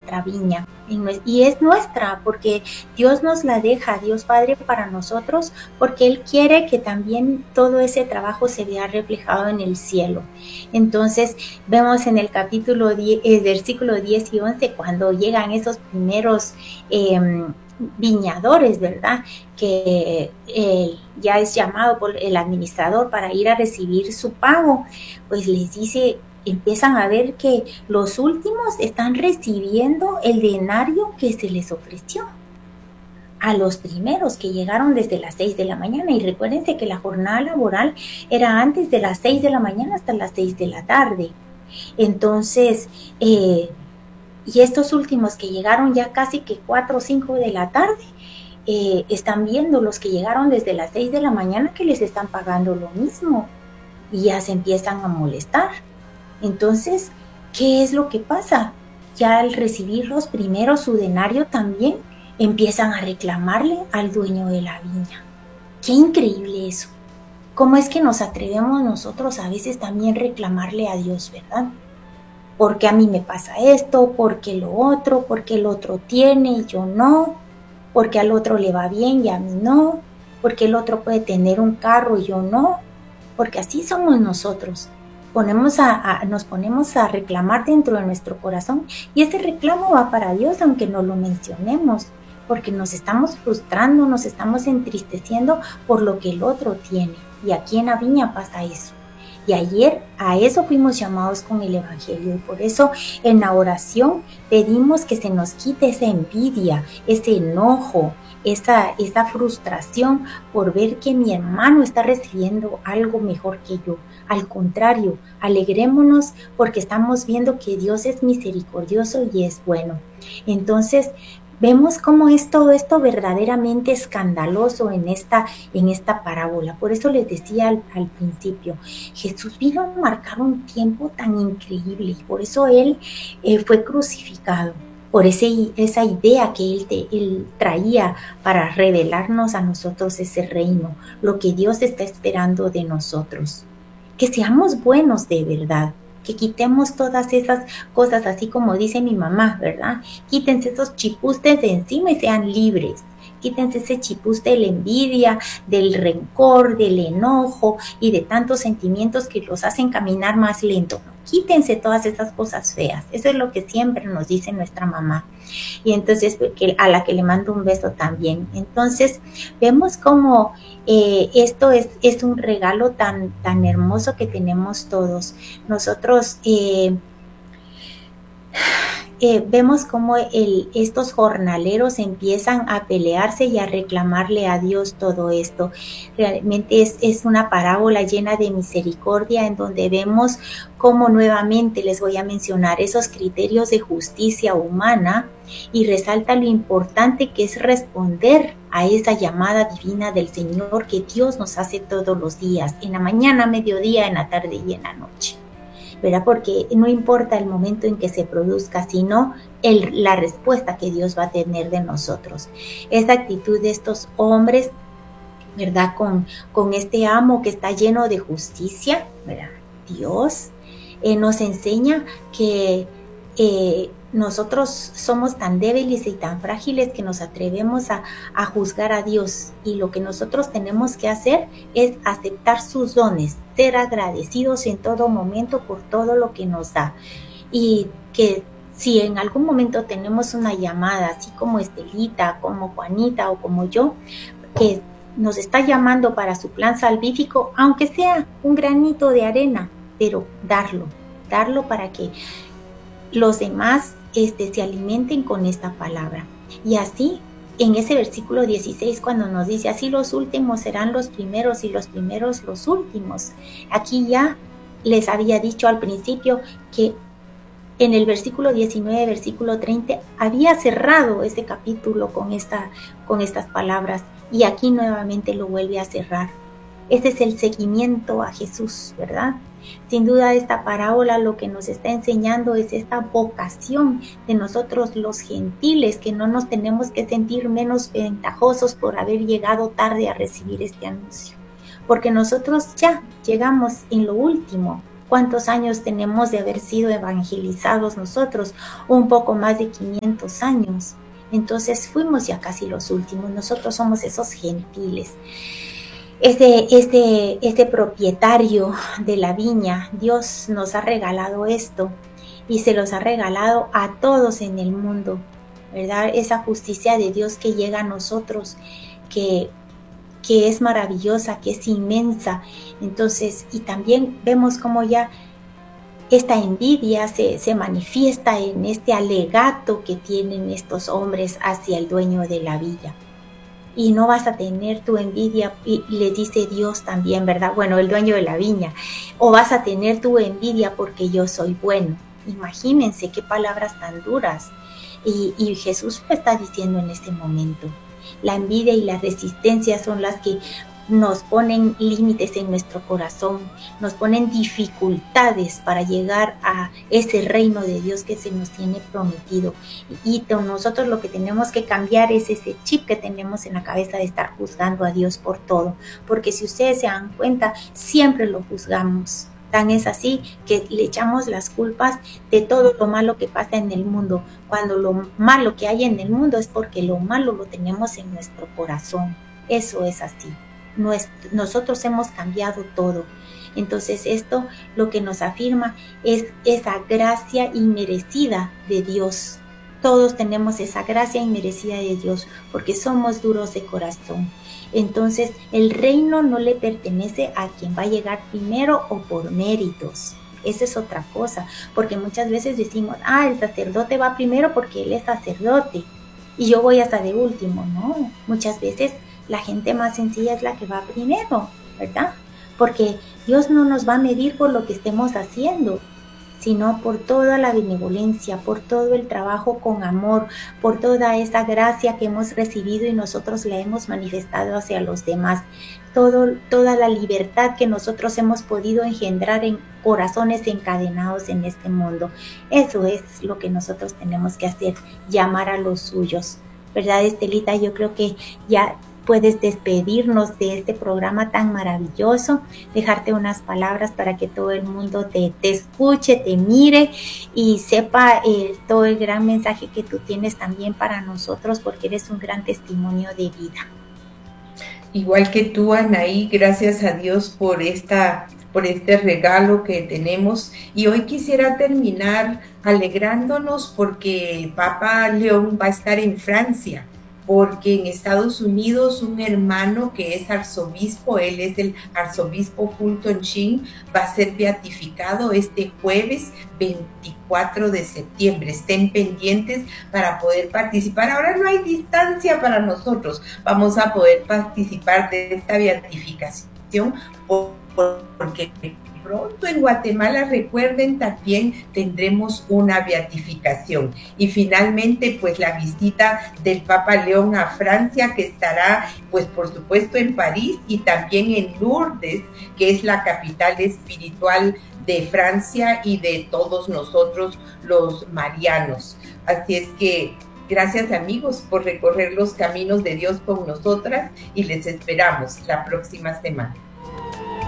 nuestra viña, y es nuestra porque Dios nos la deja, Dios Padre, para nosotros, porque Él quiere que también todo ese trabajo se vea reflejado en el cielo. Entonces vemos en el capítulo 10, versículo 10 y 11, cuando llegan esos primeros viñadores, ¿verdad? Que ya es llamado por el administrador para ir a recibir su pago, pues les dice, empiezan a ver que los últimos están recibiendo el denario que se les ofreció a los primeros que llegaron desde las 6 de la mañana. Y recuérdense que la jornada laboral era antes de las 6 de la mañana hasta las 6 de la tarde. Entonces, y estos últimos que llegaron ya casi que 4 o 5 de la tarde, están viendo los que llegaron desde las 6 de la mañana que les están pagando lo mismo y ya se empiezan a molestar. Entonces, ¿qué es lo que pasa? Ya al recibir los primeros su denario también empiezan a reclamarle al dueño de la viña. ¡Qué increíble eso! ¿Cómo es que nos atrevemos nosotros a veces también reclamarle a Dios, verdad? Porque a mí me pasa esto, porque lo otro, porque el otro tiene y yo no, porque al otro le va bien y a mí no, porque el otro puede tener un carro y yo no, porque así somos nosotros. Nos ponemos a reclamar dentro de nuestro corazón y ese reclamo va para Dios aunque no lo mencionemos, porque nos estamos frustrando, nos estamos entristeciendo por lo que el otro tiene. Y aquí en la viña pasa eso. Y ayer a eso fuimos llamados con el Evangelio y por eso en la oración pedimos que se nos quite esa envidia, ese enojo, esa frustración por ver que mi hermano está recibiendo algo mejor que yo. Al contrario, alegrémonos porque estamos viendo que Dios es misericordioso y es bueno. Entonces, vemos cómo es todo esto verdaderamente escandaloso en esta parábola. Por eso les decía al principio, Jesús vino a marcar un tiempo tan increíble y por eso Él fue crucificado. Por esa idea que él traía para revelarnos a nosotros ese reino, lo que Dios está esperando de nosotros. Que seamos buenos de verdad, que quitemos todas esas cosas, así como dice mi mamá, ¿verdad? Quítense esos chipustes de encima y sean libres. Quítense ese chipuste de la envidia, del rencor, del enojo y de tantos sentimientos que los hacen caminar más lento. Quítense todas esas cosas feas. Eso es lo que siempre nos dice nuestra mamá. Y entonces, a la que le mando un beso también. Entonces, vemos cómo esto es un regalo tan hermoso que tenemos todos. Nosotros vemos cómo estos jornaleros empiezan a pelearse y a reclamarle a Dios todo esto. Realmente es una parábola llena de misericordia en donde vemos cómo nuevamente les voy a mencionar esos criterios de justicia humana y resalta lo importante que es responder a esa llamada divina del Señor que Dios nos hace todos los días, en la mañana, mediodía, en la tarde y en la noche. ¿Verdad? Porque no importa el momento en que se produzca, sino la respuesta que Dios va a tener de nosotros. Esa actitud de estos hombres, ¿verdad? Con este amo que está lleno de justicia, ¿verdad? Dios nos enseña que nosotros somos tan débiles y tan frágiles que nos atrevemos a juzgar a Dios, y lo que nosotros tenemos que hacer es aceptar sus dones, ser agradecidos en todo momento por todo lo que nos da, y que si en algún momento tenemos una llamada, así como Estelita, como Juanita o como yo, que nos está llamando para su plan salvífico, aunque sea un granito de arena, pero darlo para que los demás se alimenten con esta palabra. Y así, en ese versículo 16, cuando nos dice, así los últimos serán los primeros y los primeros los últimos. Aquí ya les había dicho al principio que en el versículo 19, versículo 30, había cerrado ese capítulo con estas palabras, y aquí nuevamente lo vuelve a cerrar. Ese es el seguimiento a Jesús, ¿verdad? Sin duda esta parábola lo que nos está enseñando es esta vocación de nosotros los gentiles, que no nos tenemos que sentir menos ventajosos por haber llegado tarde a recibir este anuncio, porque nosotros ya llegamos en lo último, ¿Cuántos años tenemos de haber sido evangelizados nosotros? Un poco más de 500 años. Entonces fuimos ya casi los últimos. Nosotros somos esos gentiles. Este propietario de la viña, Dios nos ha regalado esto y se los ha regalado a todos en el mundo, ¿verdad? Esa justicia de Dios que llega a nosotros, que es maravillosa, que es inmensa. Entonces, y también vemos cómo ya esta envidia se manifiesta en este alegato que tienen estos hombres hacia el dueño de la villa. Y no vas a tener tu envidia, y le dice Dios también, ¿verdad? Bueno, el dueño de la viña. O vas a tener tu envidia porque yo soy bueno. Imagínense qué palabras tan duras. Y Jesús lo está diciendo en este momento. La envidia y la resistencia son las que nos ponen límites en nuestro corazón, nos ponen dificultades para llegar a ese reino de Dios que se nos tiene prometido. Y nosotros lo que tenemos que cambiar es ese chip que tenemos en la cabeza de estar juzgando a Dios por todo, porque si ustedes se dan cuenta, siempre lo juzgamos. Tan es así que le echamos las culpas de todo lo malo que pasa en el mundo, cuando lo malo que hay en el mundo es porque lo malo lo tenemos en nuestro corazón. Eso es así. Nosotros hemos cambiado todo. Entonces esto lo que nos afirma es esa gracia inmerecida de Dios. Todos tenemos esa gracia inmerecida de Dios porque somos duros de corazón. Entonces el reino no le pertenece a quien va a llegar primero o por méritos. Esa es otra cosa, porque muchas veces decimos, el sacerdote va primero porque él es sacerdote y yo voy hasta de último. No, muchas veces la gente más sencilla es la que va primero, ¿verdad? Porque Dios no nos va a medir por lo que estemos haciendo, sino por toda la benevolencia, por todo el trabajo con amor, por toda esa gracia que hemos recibido y nosotros la hemos manifestado hacia los demás, toda la libertad que nosotros hemos podido engendrar en corazones encadenados en este mundo. Eso es lo que nosotros tenemos que hacer, llamar a los suyos. ¿Verdad, Estelita? Yo creo que ya puedes despedirnos de este programa tan maravilloso, dejarte unas palabras para que todo el mundo te escuche, te mire y sepa todo el gran mensaje que tú tienes también para nosotros, porque eres un gran testimonio de vida. Igual que tú, Anaí, gracias a Dios por este regalo que tenemos. Y hoy quisiera terminar alegrándonos porque Papa León va a estar en Francia, porque en Estados Unidos un hermano que es arzobispo, él es el arzobispo Fulton Sheen, va a ser beatificado este jueves 24 de septiembre. Estén pendientes para poder participar. Ahora no hay distancia para nosotros, vamos a poder participar de esta beatificación porque pronto en Guatemala, recuerden, también tendremos una beatificación. Y finalmente, pues la visita del Papa León a Francia, que estará, pues por supuesto, en París y también en Lourdes, que es la capital espiritual de Francia y de todos nosotros los marianos. Así es que gracias, amigos, por recorrer los caminos de Dios con nosotras y les esperamos la próxima semana.